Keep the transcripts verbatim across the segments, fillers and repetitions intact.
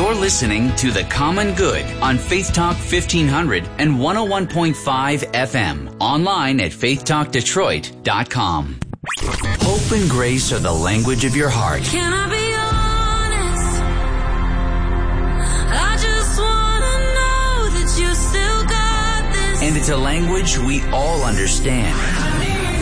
You're listening to The Common Good on Faith Talk fifteen hundred and one oh one point five F M. Online at faith talk detroit dot com. Hope and grace are the language of your heart. Can I be honest? I just want to know that you still got this. And it's a language we all understand. I need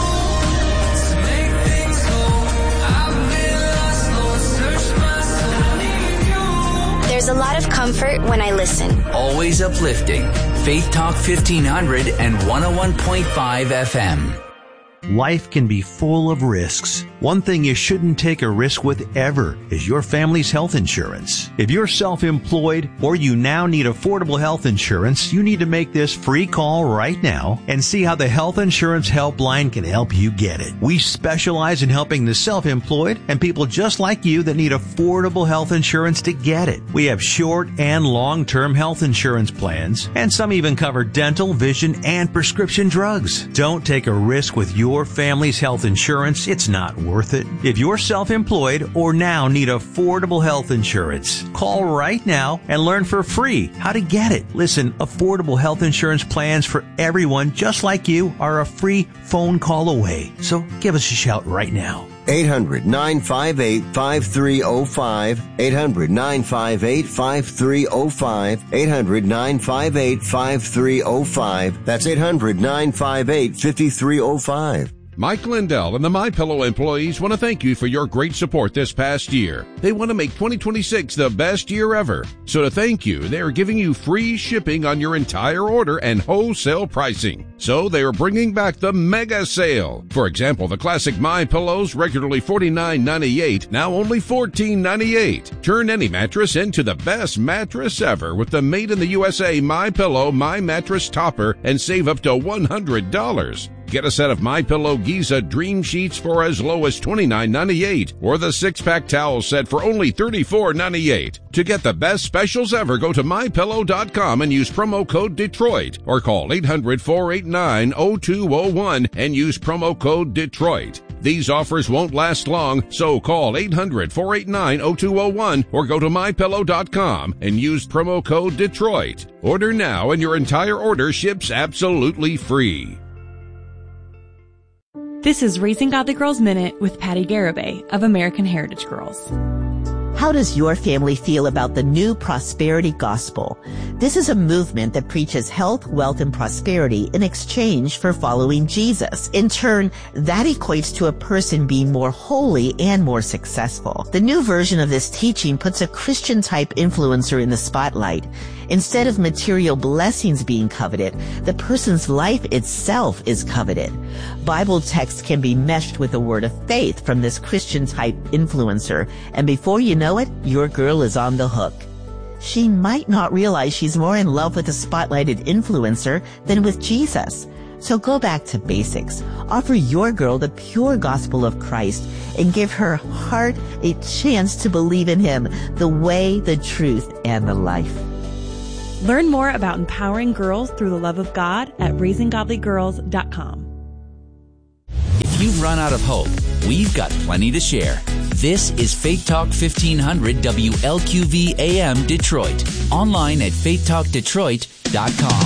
you to make things go. I've been lost, Lord, search my soul. I need you. There's a lot of comfort when I listen. Always uplifting. Faith Talk fifteen hundred and one oh one point five F M. Life can be full of risks. One thing you shouldn't take a risk with ever is your family's health insurance. If you're self-employed or you now need affordable health insurance, you need to make this free call right now and see how the Health Insurance Helpline can help you get it. We specialize in helping the self-employed and people just like you that need affordable health insurance to get it. We have short and long-term health insurance plans, and some even cover dental, vision, and prescription drugs. Don't take a risk with your Your family's health insurance. It's not worth it. If you're self-employed or now need affordable health insurance, call right now and learn for free how to get it. Listen, affordable health insurance plans for everyone just like you are a free phone call away. So give us a shout right now. eight hundred, nine five eight, five three zero five, eight hundred, nine five eight, five three zero five, eight hundred, nine five eight, five three zero five. That's eight hundred, nine five eight, five three zero five. Mike Lindell and the MyPillow employees want to thank you for your great support this past year. They want to make twenty twenty-six the best year ever. So to thank you, they are giving you free shipping on your entire order and wholesale pricing. So they are bringing back the mega sale. For example, the classic MyPillows, regularly forty-nine ninety-eight, now only fourteen ninety-eight. Turn any mattress into the best mattress ever with the made in the U S A MyPillow My Mattress Topper and save up to one hundred dollars. Get a set of MyPillow Giza Dream Sheets for as low as twenty-nine ninety-eight, or the six-pack towel set for only thirty-four ninety-eight. To get the best specials ever, go to my pillow dot com and use promo code Detroit, or call eight hundred, four eight nine, zero two zero one and use promo code Detroit. These offers won't last long, so call eight hundred, four eight nine, zero two zero one or go to my pillow dot com and use promo code Detroit. Order now and your entire order ships absolutely free. This is Raising Godly Girls Minute with Patty Garibay of American Heritage Girls. How does your family feel about the New Prosperity Gospel? This is a movement that preaches health, wealth, and prosperity in exchange for following Jesus. In turn, that equates to a person being more holy and more successful. The new version of this teaching puts a Christian-type influencer in the spotlight. Instead of material blessings being coveted, the person's life itself is coveted. Bible text can be meshed with a word of faith from this Christian-type influencer, and before you know it, your girl is on the hook. She might not realize she's more in love with a spotlighted influencer than with Jesus. So go back to basics. Offer your girl the pure gospel of Christ and give her heart a chance to believe in Him, the way, the truth, and the life. Learn more about empowering girls through the love of God at raising godly girls dot com. If you've run out of hope, we've got plenty to share. This is Faith Talk fifteen hundred W L Q V A M Detroit. Online at faith talk detroit dot com.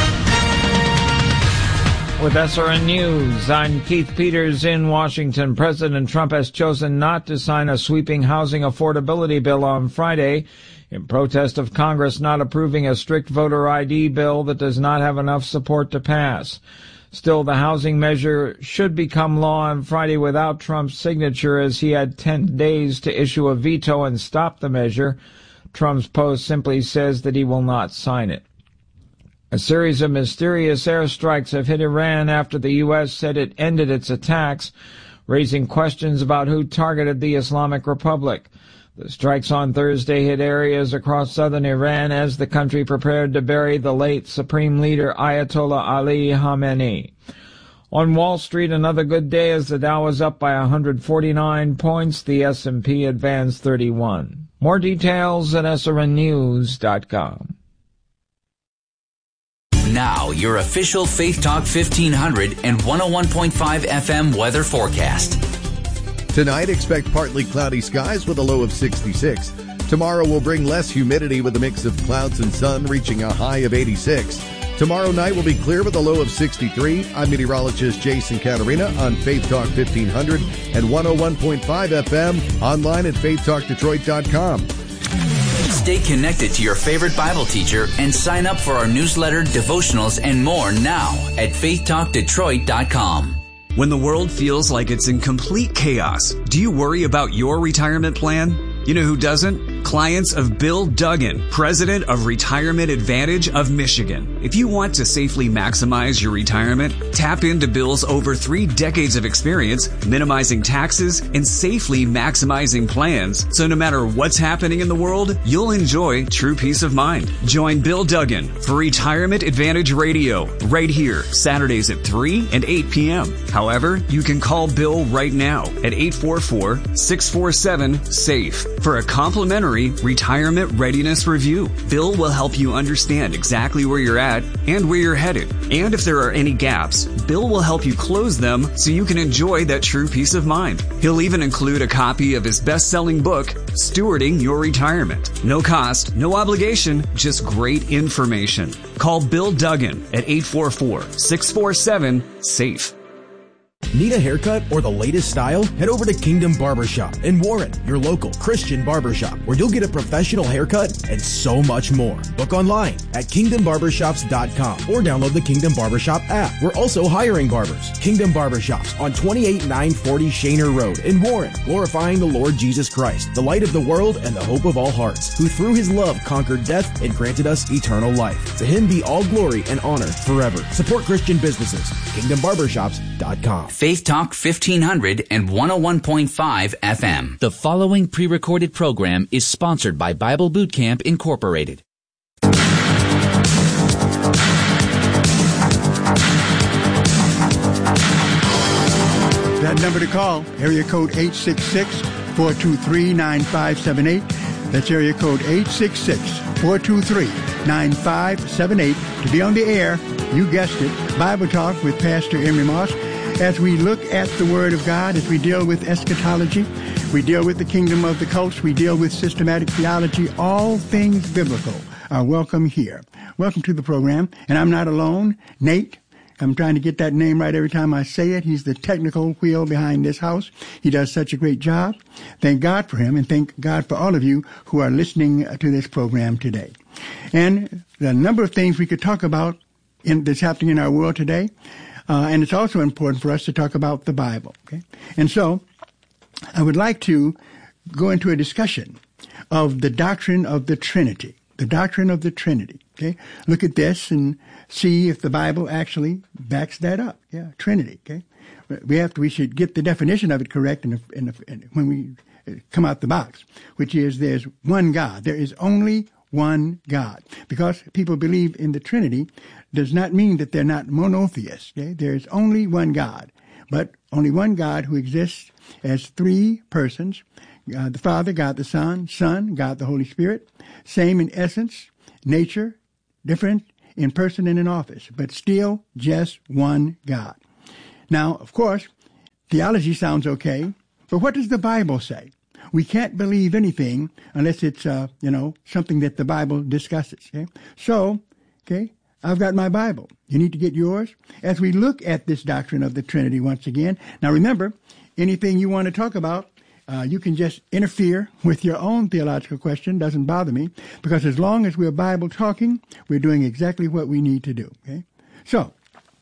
With S R N News, I'm Keith Peters in Washington. President Trump has chosen not to sign a sweeping housing affordability bill on Friday in protest of Congress not approving a strict voter I D bill that does not have enough support to pass. Still, the housing measure should become law on Friday without Trump's signature, as he had ten days to issue a veto and stop the measure. Trump's post simply says that he will not sign it. A series of mysterious airstrikes have hit Iran after the U S said it ended its attacks, raising questions about who targeted the Islamic Republic. The strikes on Thursday hit areas across southern Iran as the country prepared to bury the late Supreme Leader Ayatollah Ali Khamenei. On Wall Street, another good day as the Dow was up by one hundred forty-nine points. The S and P advanced thirty-one. More details at S R N news dot com. Now, your official Faith Talk fifteen hundred and one oh one point five F M weather forecast. Tonight, expect partly cloudy skies with a low of sixty-six. Tomorrow will bring less humidity with a mix of clouds and sun, reaching a high of eighty-six. Tomorrow night will be clear with a low of sixty-three. I'm meteorologist Jason Caterina on Faith Talk fifteen hundred and one oh one point five F M, online at faith talk detroit dot com. Stay connected to your favorite Bible teacher and sign up for our newsletter, devotionals, and more now at faith talk detroit dot com. When the world feels like it's in complete chaos, do you worry about your retirement plan? You know who doesn't? Clients of Bill Duggan, president of Retirement Advantage of Michigan. If you want to safely maximize your retirement, tap into Bill's over three decades of experience minimizing taxes and safely maximizing plans, so no matter what's happening in the world, you'll enjoy true peace of mind. Join Bill Duggan for Retirement Advantage Radio right here, Saturdays at three and eight p.m. However, you can call Bill right now at eight four four, six four seven, SAFE for a complimentary retirement readiness review. Bill will help you understand exactly where you're at and where you're headed. And if there are any gaps, Bill will help you close them so you can enjoy that true peace of mind. He'll even include a copy of his best-selling book, Stewarding Your Retirement. No cost, no obligation, just great information. Call Bill Duggan at eight four four, six four seven, SAFE. Need a haircut or the latest style? Head over to Kingdom Barbershop in Warren, your local Christian barbershop, where you'll get a professional haircut and so much more. Book online at kingdom barbershops dot com or download the Kingdom Barbershop app. We're also hiring barbers. Kingdom Barbershops on twenty-eight nine forty Shaner Road in Warren, glorifying the Lord Jesus Christ, the light of the world and the hope of all hearts, who through his love conquered death and granted us eternal life. To him be all glory and honor forever. Support Christian businesses. kingdom barbershops dot com. Faith Talk fifteen hundred and one oh one point five F M. The following pre-recorded program is sponsored by Bible Boot Camp Incorporated. That number to call, area code eight six six, four two three, nine five seven eight. That's area code eight six six, four two three, nine five seven eight. To be on the air, you guessed it, Bible Talk with Pastor Emery Moss. As we look at the Word of God, as we deal with eschatology, we deal with the kingdom of the cults, we deal with systematic theology, all things biblical are welcome here. Welcome to the program. And I'm not alone. Nate, I'm trying to get that name right every time I say it. He's the technical wheel behind this house. He does such a great job. Thank God for him, and thank God for all of you who are listening to this program today. And the number of things we could talk about in, that's happening in our world today. Uh, and it's also important for us to talk about the Bible. Okay? And so I would like to go into a discussion of the doctrine of the Trinity, the doctrine of the Trinity. Okay? Look at this and see if the Bible actually backs that up. Yeah, Trinity. Okay? We have to, we should get the definition of it correct in the, in the, in, when we come out the box, which is there's one God. There is only one God. Because people believe in the Trinity does not mean that they're not monotheists. Okay? There is only one God, but only one God who exists as three persons, God the Father, God the Son, Son, God the Holy Spirit, same in essence, nature, different in person and in office, but still just one God. Now, of course, theology sounds okay, but what does the Bible say? We can't believe anything unless it's, uh, you know, something that the Bible discusses. Okay? So, okay, I've got my Bible. You need to get yours. As we look at this doctrine of the Trinity once again, now remember, anything you want to talk about, uh, you can just interfere with your own theological question. Doesn't bother me, because as long as we're Bible talking, we're doing exactly what we need to do. Okay? So,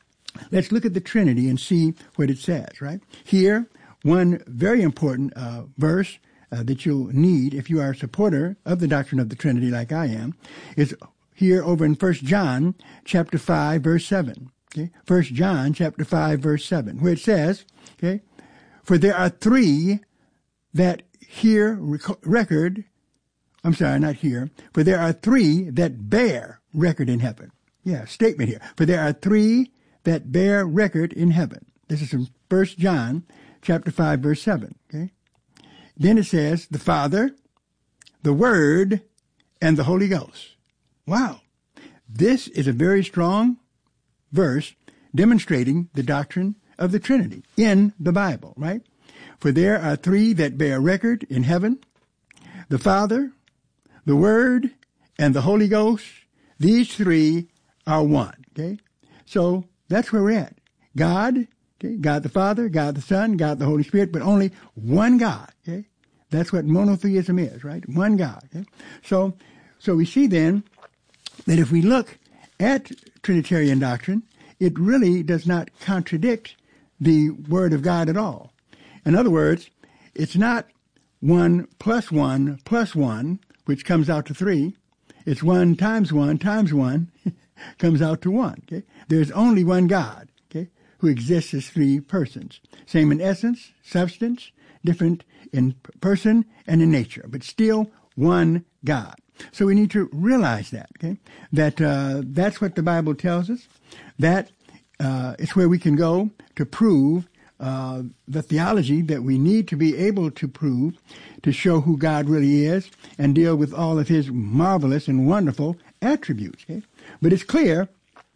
let's look at the Trinity and see what it says, right? Here, one very important uh, verse uh, that you'll need if you are a supporter of the doctrine of the Trinity like I am is here over in First John chapter five, verse seven. Okay? First John chapter five, verse seven, where it says, okay, for there are three that hear rec- record, I'm sorry, not here, for there are three that bear record in heaven. Yeah, statement here. For there are three that bear record in heaven. This is from First John chapter five, verse seven. Okay? Then it says, the Father, the Word, and the Holy Ghost. Wow. This is a very strong verse demonstrating the doctrine of the Trinity in the Bible, right? For there are three that bear record in heaven, the Father, the Word, and the Holy Ghost. These three are one. Okay? So that's where we're at. God, okay, God the Father, God the Son, God the Holy Spirit, but only one God. Okay? That's what monotheism is, right? One God. Okay? So, so we see then that if we look at Trinitarian doctrine, it really does not contradict the Word of God at all. In other words, it's not one plus one plus one, which comes out to three. It's one times one times one comes out to one. Okay? There's only one God, okay, who exists as three persons. Same in essence, substance, different in person and in nature, but still one God. So we need to realize that, okay, that uh, that's what the Bible tells us. That uh, it's where we can go to prove uh, the theology that we need to be able to prove to show who God really is and deal with all of his marvelous and wonderful attributes. Okay? But it's clear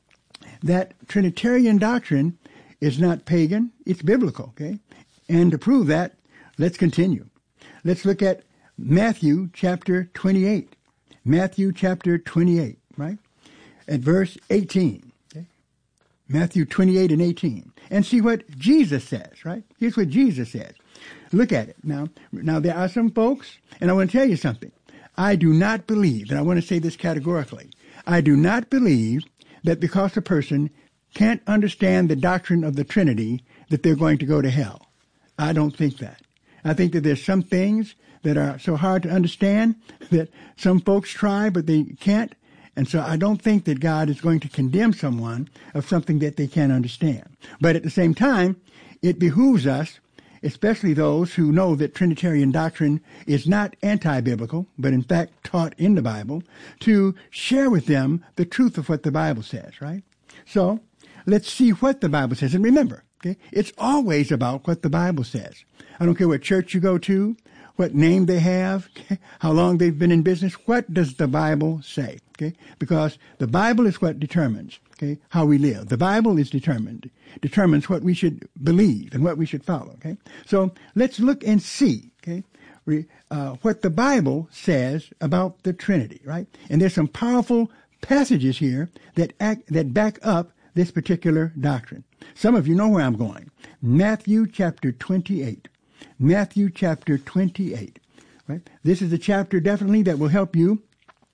that Trinitarian doctrine is not pagan, it's biblical. Okay? And to prove that, let's continue. Let's look at Matthew chapter twenty-eight. Matthew chapter twenty-eight, right? At verse eighteen. Okay? Matthew twenty-eight and eighteen. And see what Jesus says, right? Here's what Jesus says. Look at it. Now, now there are some folks, and I want to tell you something. I do not believe, and I want to say this categorically, I do not believe that because a person can't understand the doctrine of the Trinity, that they're going to go to hell. I don't think that. I think that there's some things that are so hard to understand that some folks try, but they can't. And so I don't think that God is going to condemn someone of something that they can't understand. But at the same time, it behooves us, especially those who know that Trinitarian doctrine is not anti-biblical, but in fact taught in the Bible, to share with them the truth of what the Bible says, right? So let's see what the Bible says. And remember, okay, it's always about what the Bible says. I don't care what church you go to, what name they have, okay, how long they've been in business. What does the Bible say? Okay, because the Bible is what determines, okay, how we live. The Bible is determined, determines what we should believe and what we should follow. Okay, so let's look and see, okay, re, uh, what the Bible says about the Trinity, right? And there's some powerful passages here that act, that back up this particular doctrine. Some of you know where I'm going. Matthew chapter twenty-eight. Matthew chapter twenty-eight. Right? This is a chapter definitely that will help you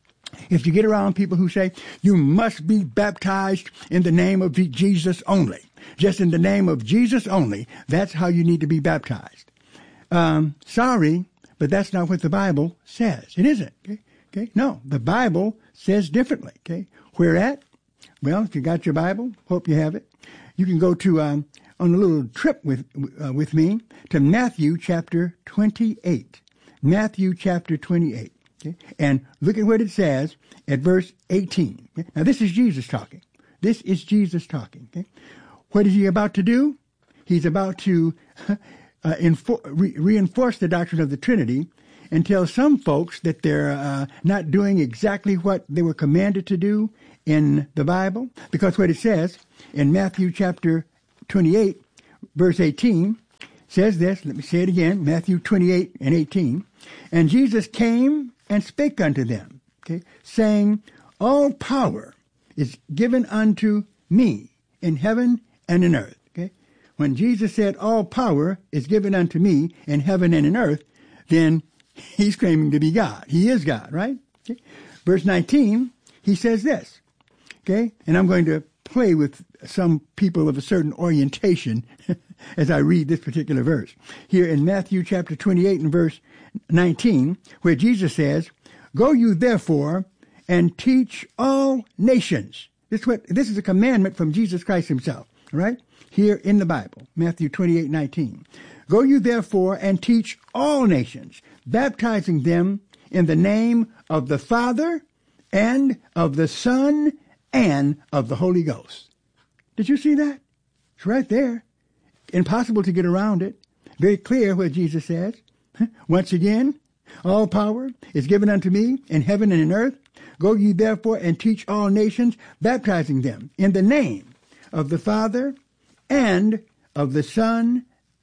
if you get around people who say, you must be baptized in the name of Jesus only. Just in the name of Jesus only. That's how you need to be baptized. Um, sorry, but that's not what the Bible says. It isn't. Okay? Okay? No, the Bible says differently. Okay? Where at? Well, if you got your Bible, hope you have it. You can go to um, on a little trip with uh, with me to Matthew chapter twenty-eight. Matthew chapter twenty-eight. Okay? And look at what it says at verse eighteen. Okay? Now, this is Jesus talking. This is Jesus talking. Okay? What is he about to do? He's about to uh, infor- re- reinforce the doctrine of the Trinity and tell some folks that they're uh, not doing exactly what they were commanded to do in the Bible. Because what it says in Matthew chapter twenty-eight, verse eighteen, says this. Let me say it again. Matthew twenty-eight and eighteen. And Jesus came and spake unto them, okay, saying, all power is given unto me in heaven and in earth. Okay? When Jesus said, all power is given unto me in heaven and in earth, then he's claiming to be God. He is God, right? Okay? Verse nineteen, he says this, okay, and I'm going to play with some people of a certain orientation as I read this particular verse. Here in Matthew chapter twenty-eight and verse nineteen, where Jesus says, go you therefore and teach all nations. This is, what, this is a commandment from Jesus Christ himself, right? Here in the Bible, Matthew twenty-eight nineteen. Go you therefore and teach all nations, baptizing them in the name of the Father and of the Son and of the Holy Ghost. Did you see that? It's right there. Impossible to get around it. Very clear what Jesus says. Once again, all power is given unto me in heaven and in earth. Go ye therefore and teach all nations, baptizing them in the name of the Father and of the Son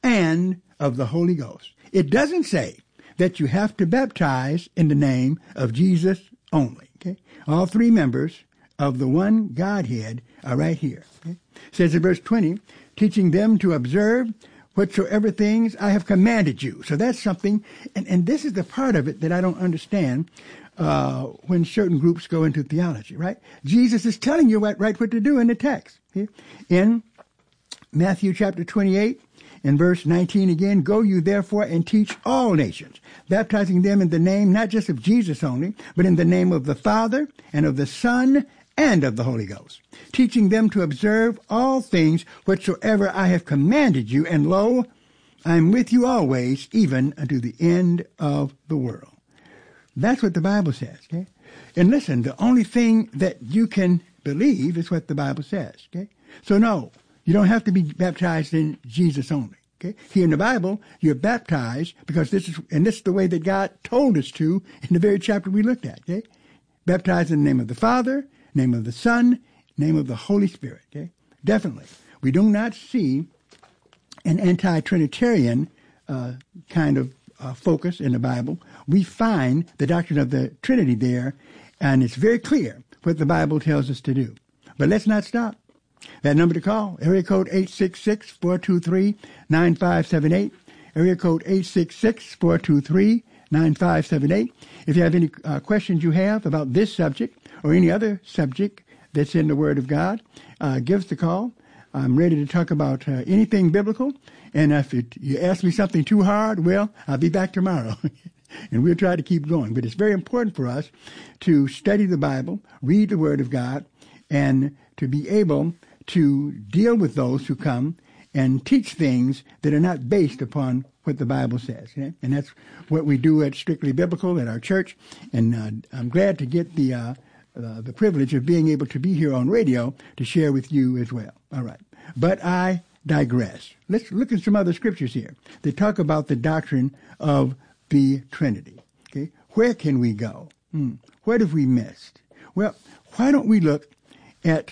and of the Holy Ghost. It doesn't say that you have to baptize in the name of Jesus only. Okay, all three members of the one Godhead are right here. Okay? It says in verse twenty, teaching them to observe whatsoever things I have commanded you. So that's something, and, and this is the part of it that I don't understand uh, when certain groups go into theology, right? Jesus is telling you what, right what to do in the text. Okay? In Matthew chapter twenty-eight, in verse nineteen again, go you therefore and teach all nations, baptizing them in the name not just of Jesus only, but in the name of the Father and of the Son and of the Holy Ghost, teaching them to observe all things whatsoever I have commanded you, and lo, I am with you always, even unto the end of the world. That's what the Bible says, okay? And listen, the only thing that you can believe is what the Bible says, okay? So no, you don't have to be baptized in Jesus only, okay? Here in the Bible, you're baptized because this is, and this is the way that God told us to in the very chapter we looked at, okay? Baptized in the name of the Father, name of the Son, name of the Holy Spirit, okay? Definitely. We do not see an anti-Trinitarian uh, kind of uh, focus in the Bible. We find the doctrine of the Trinity there, and it's very clear what the Bible tells us to do. But let's not stop. That number to call, area code eight six six, four two three, nine five seven eight, area code eight six six, four two three, nine five seven eight. If you have any uh, questions you have about this subject or any other subject that's in the Word of God, uh, give us a call. I'm ready to talk about uh, anything biblical. And if it, you ask me something too hard, well, I'll be back tomorrow. And we'll try to keep going. But it's very important for us to study the Bible, read the Word of God, and to be able to deal with those who come and teach things that are not based upon what the Bible says. Okay? And that's what we do at Strictly Biblical at our church. And uh, I'm glad to get the uh, uh, the privilege of being able to be here on radio to share with you as well. All right. But I digress. Let's look at some other scriptures here that talk about the doctrine of the Trinity. Okay, where can we go? Hmm. What have we missed? Well, why don't we look at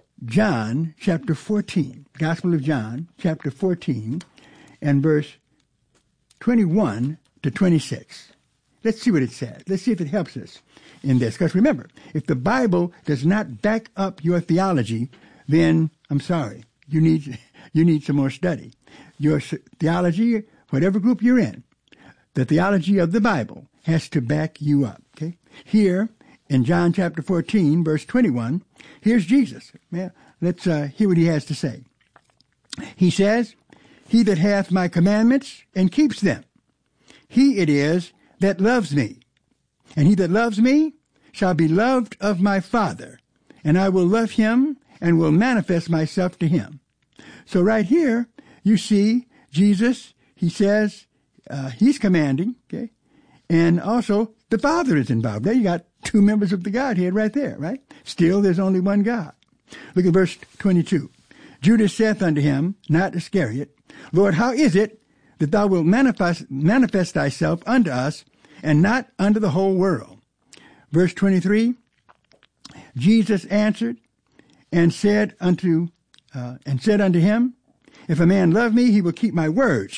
John chapter fourteen, Gospel of John chapter fourteen, and verse twenty-one to twenty-six. Let's see what it says. Let's see if it helps us in this. Because remember, if the Bible does not back up your theology, then I'm sorry, you need you need some more study. Your theology, whatever group you're in, the theology of the Bible has to back you up. Okay, here in John chapter fourteen, verse twenty-one, here's Jesus. Well, let's uh, hear what he has to say. He says, "He that hath my commandments and keeps them, he it is that loves me. And he that loves me shall be loved of my Father, and I will love him and will manifest myself to him." So right here, you see Jesus, he says, uh, he's commanding, okay? And also, the Father is involved. There you got two members of the Godhead right there, right? Still, there's only one God. Look at verse twenty-two. Judas saith unto him, not Iscariot, Lord, how is it that thou wilt manifest, manifest thyself unto us, and not unto the whole world? Verse twenty-three, Jesus answered and said unto uh, and said unto him, If a man love me, he will keep my words,